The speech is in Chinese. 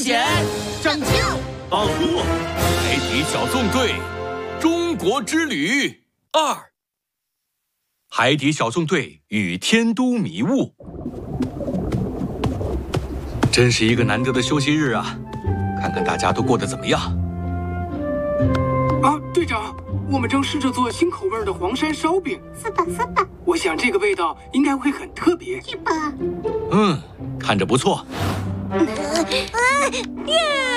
险！ 拯救！ 保护！海底小纵队，中国之旅2。海底小纵队与天都迷雾。真是一个难得的休息日啊！看看大家都过得怎么样？ 啊，队长，我们正试着做新口味的黄山烧饼。 是的，是的。 我想这个味道应该会很特别。 是吧？ 看着不错。 耶！